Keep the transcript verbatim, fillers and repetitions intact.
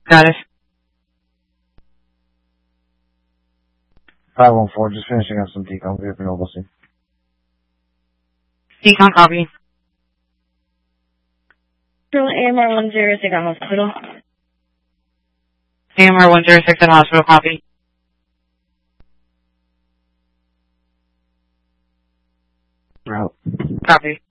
Got it. five one four, just finishing up some decon. We'll be able to see. Decon copy. A M R one zero six at hospital. A M R one zero six at hospital, copy. Route. Copy.